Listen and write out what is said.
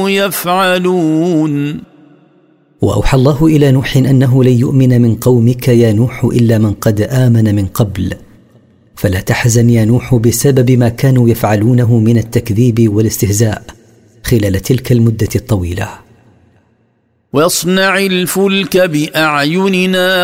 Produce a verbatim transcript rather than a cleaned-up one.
يفعلون. وأوحى الله إلى نوح أنه لن يؤمن من قومك يا نوح إلا من قد آمن من قبل، فلا تحزن يا نوح بسبب ما كانوا يفعلونه من التكذيب والاستهزاء خلال تلك المدة الطويلة. واصنع الفلك بأعيننا